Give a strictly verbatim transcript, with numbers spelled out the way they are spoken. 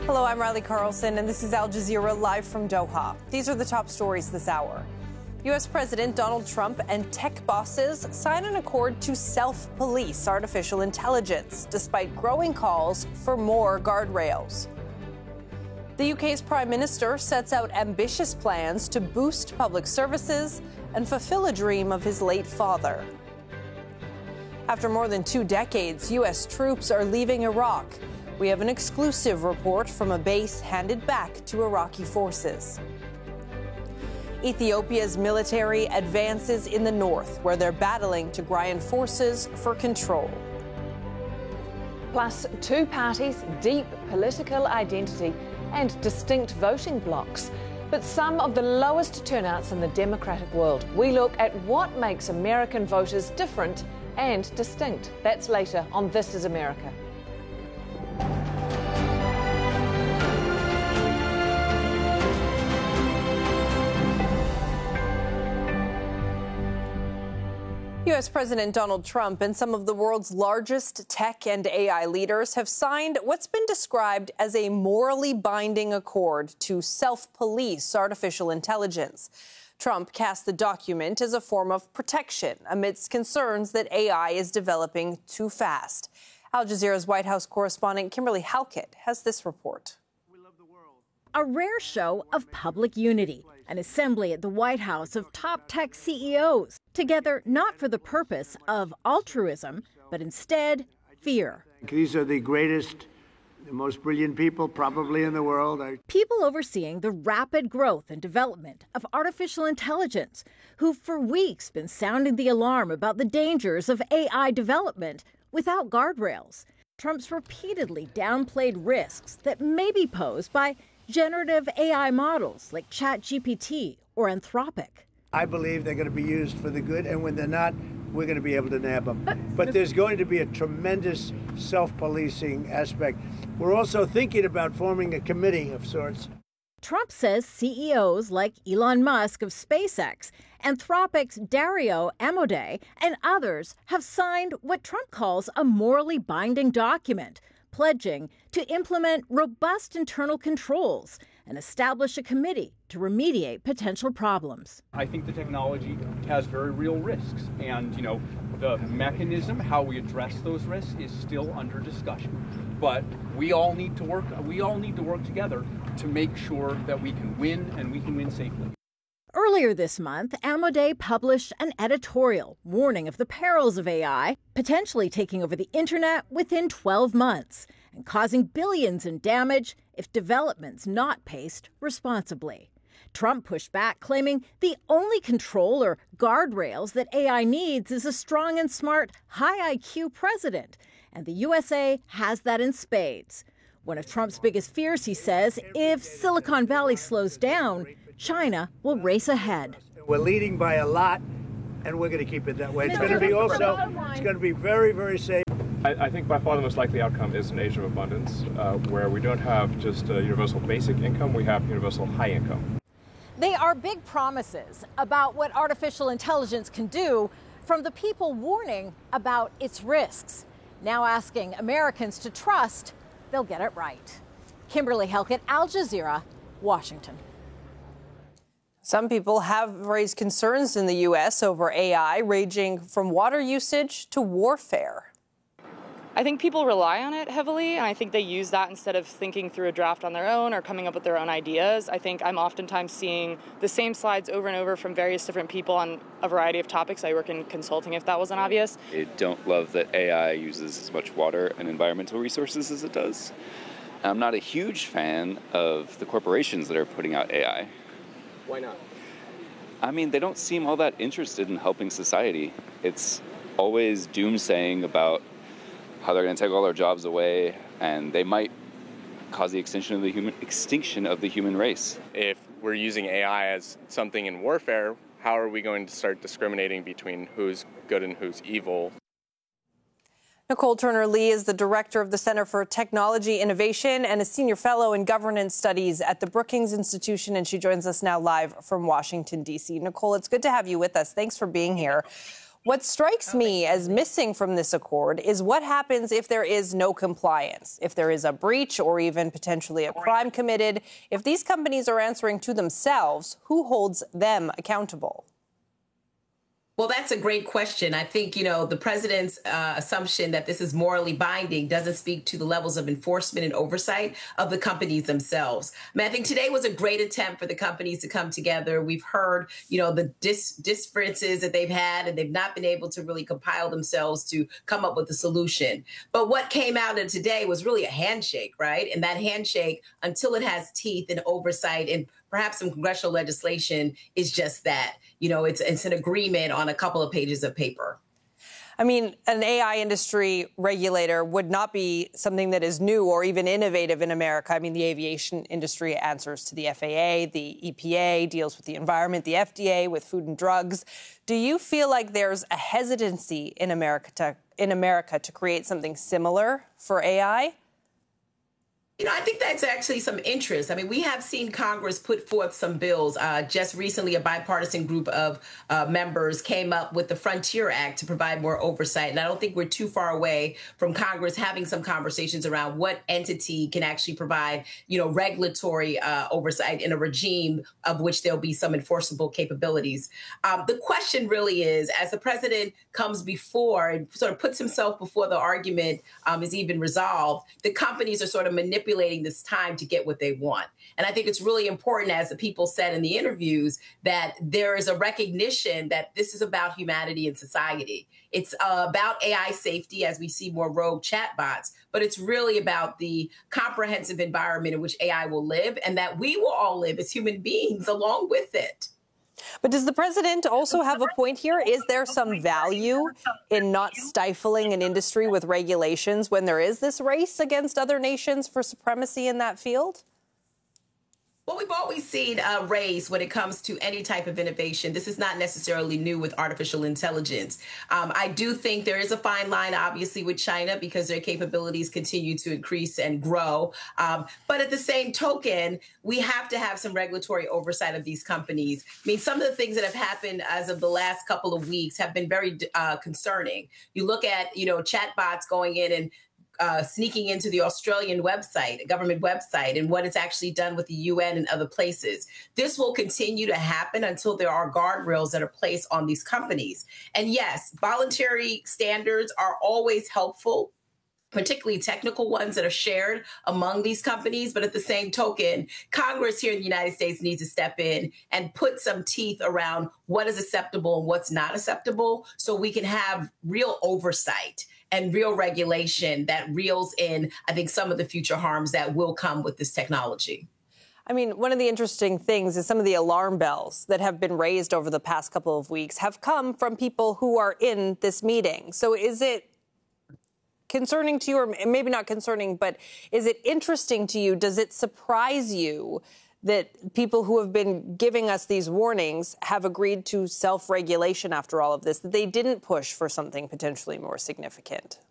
Hello, I'm Riley Carlson, and this is Al Jazeera live from Doha. These are the top stories this hour. U S. President Donald Trump and tech bosses sign an accord to self-police artificial intelligence, despite growing calls for more guardrails. The U K's Prime Minister sets out ambitious plans to boost public services and fulfill a dream of his late father. After more than two decades, U S troops are leaving Iraq. We have an exclusive report from a base handed back to Iraqi forces. Ethiopia's military advances in the north, where they're battling Tigrayan forces for control. Plus, two parties, deep political identity and distinct voting blocs, but some of the lowest turnouts in the democratic world. We look at what makes American voters different and distinct. That's later on This Is America. U S. President Donald Trump and some of the world's largest tech and A I leaders have signed what's been described as a morally binding accord to self-police artificial intelligence. Trump cast the document as a form of protection amidst concerns that A I is developing too fast. Al Jazeera's White House correspondent Kimberly Halkett has this report. A rare show of public unity, an assembly at the White House of top tech C E Os, together not for the purpose of altruism, but instead fear. These are the greatest, the most brilliant people probably in the world. I... People overseeing the rapid growth and development of artificial intelligence, who've for weeks been sounding the alarm about the dangers of A I development without guardrails. Trump's repeatedly downplayed risks that may be posed by generative A I models like ChatGPT or Anthropic. I believe they're going to be used for the good, and when they're not, we're going to be able to nab them. But there's going to be a tremendous self-policing aspect. We're also thinking about forming a committee of sorts. Trump says C E Os like Elon Musk of SpaceX, Anthropic's Dario Amodei, and others have signed what Trump calls a morally binding document, pledging to implement robust internal controls and establish a committee to remediate potential problems. I think the technology has very real risks, and you know, the mechanism, how we address those risks, is still under discussion. But we all need to work. We all need to work together to make sure that we can win, and we can win safely. Earlier this month, Amodei published an editorial warning of the perils of A I, potentially taking over the internet within twelve months and causing billions in damage if development's not paced responsibly. Trump pushed back, claiming the only control or guardrails that A I needs is a strong and smart, high I Q president, and the U S A has that in spades. One of Trump's biggest fears, he says, if Silicon Valley slows down, China will race ahead. We're leading by a lot, and we're going to keep it that way. It's going to be also, it's going to be very, very safe. I, I think by far the most likely outcome is an age of abundance, uh, where we don't have just a universal basic income, we have universal high income. They are big promises about what artificial intelligence can do from the people warning about its risks, now asking Americans to trust they'll get it right. Kimberly Halkett, Al Jazeera, Washington. Some people have raised concerns in the U S over A I, ranging from water usage to warfare. I think people rely on it heavily, and I think they use that instead of thinking through a draft on their own or coming up with their own ideas. I think I'm oftentimes seeing the same slides over and over from various different people on a variety of topics. I work in consulting, if that wasn't obvious. I don't love that A I uses as much water and environmental resources as it does. I'm not a huge fan of the corporations that are putting out A I. Why not? I mean, they don't seem all that interested in helping society. It's always doomsaying about how they're going to take all our jobs away, and they might cause the extinction of the human extinction of the human race. If we're using A I as something in warfare, how are we going to start discriminating between who's good and who's evil? Nicole Turner-Lee is the director of the Center for Technology Innovation and a senior fellow in governance studies at the Brookings Institution, and she joins us now live from Washington, D C. Nicole, it's good to have you with us. Thanks for being here. What strikes me as missing from this accord is what happens if there is no compliance, if there is a breach or even potentially a crime committed. If these companies are answering to themselves, who holds them accountable? Well, that's a great question. I think, you know, the president's uh, assumption that this is morally binding doesn't speak to the levels of enforcement and oversight of the companies themselves. I mean, I think today was a great attempt for the companies to come together. We've heard, you know, the dis- differences that they've had, and they've not been able to really compile themselves to come up with a solution. But what came out of today was really a handshake, right? And that handshake, until it has teeth and oversight and perhaps some congressional legislation, is just that. You know, it's it's an agreement on a couple of pages of paper. I mean, an A I industry regulator would not be something that is new or even innovative in America. I mean, the aviation industry answers to the F A A, the E P A deals with the environment, the F D A with food and drugs. Do you feel like there's a hesitancy in America to, in America to create something similar for A I? You know, I think that's actually some interest. I mean, we have seen Congress put forth some bills. Uh, just recently, a bipartisan group of uh, members came up with the Frontier Act to provide more oversight. And I don't think we're too far away from Congress having some conversations around what entity can actually provide, you know, regulatory uh, oversight in a regime of which there'll be some enforceable capabilities. Um, the question really is, as the president comes before and sort of puts himself before the argument um, is even resolved, the companies are sort of manipulating this time to get what they want. And I think it's really important, as the people said in the interviews, that there is a recognition that this is about humanity and society. It's uh, about A I safety as we see more rogue chatbots, but it's really about the comprehensive environment in which A I will live and that we will all live as human beings along with it. But does the president also have a point here? Is there some value in not stifling an industry with regulations when there is this race against other nations for supremacy in that field? Well, we've always seen a race when it comes to any type of innovation. This is not necessarily new with artificial intelligence. Um, I do think there is a fine line, obviously, with China because their capabilities continue to increase and grow. Um, but at the same token, we have to have some regulatory oversight of these companies. I mean, some of the things that have happened as of the last couple of weeks have been very uh, concerning. You look at, you know, chatbots going in and Uh, sneaking into the Australian website, government website, and what it's actually done with the U N and other places. This will continue to happen until there are guardrails that are placed on these companies. And yes, voluntary standards are always helpful, particularly technical ones that are shared among these companies. But at the same token, Congress here in the United States needs to step in and put some teeth around what is acceptable and what's not acceptable so we can have real oversight and real regulation that reels in, I think, some of the future harms that will come with this technology. I mean, one of the interesting things is some of the alarm bells that have been raised over the past couple of weeks have come from people who are in this meeting. So is it concerning to you, or maybe not concerning, but is it interesting to you? Does it surprise you that people who have been giving us these warnings have agreed to self-regulation after all of this, that they didn't push for something potentially more significant?